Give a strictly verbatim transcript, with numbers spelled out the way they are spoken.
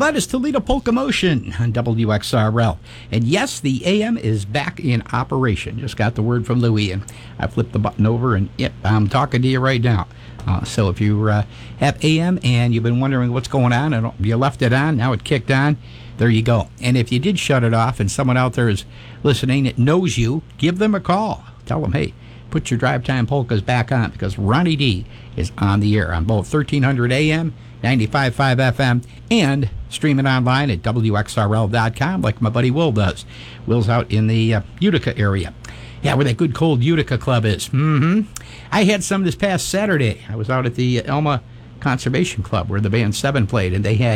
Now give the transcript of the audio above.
that is Toledo Polka Motion on W X R L. And yes, the A M is back in operation. Just got the word from Louie, and I flipped the button over, and yep, I'm talking to you right now. Uh, so if you uh, have A M and you've been wondering what's going on, and you left it on, now it kicked on, there you go. And if you did shut it off and someone out there is listening that knows you, give them a call. Tell them, hey, put your Drive Time Polkas back on, because Ronnie D is on the air on both thirteen hundred A M, ninety-five point five F M, and streaming online at W X R L dot com like my buddy Will does. Will's out in the uh, Utica area. Yeah, where that good cold Utica Club is. Mm-hmm. I had some this past Saturday. I was out at the Elma Conservation Club where the band Seven played, and they had